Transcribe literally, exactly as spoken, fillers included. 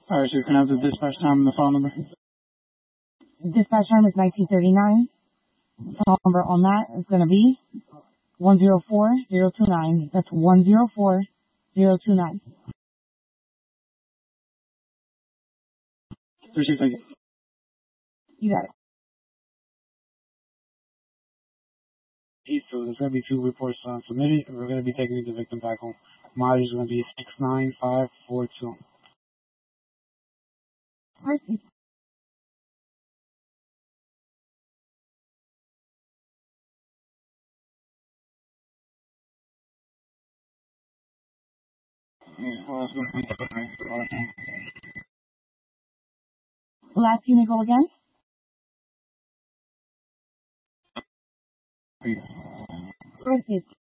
Alright, so you can have the dispatch time and the phone number. Dispatch time is nineteen thirty-nine. Phone number on that is going to be one zero four zero two nine. That's one zero four zero two nine. Appreciate it. You got it. So there's going to be two reports uh, submitted, and we're going to be taking the victim back home. Mileage is going to be six nine five four two. Perfect. Last unit go again? Perfect.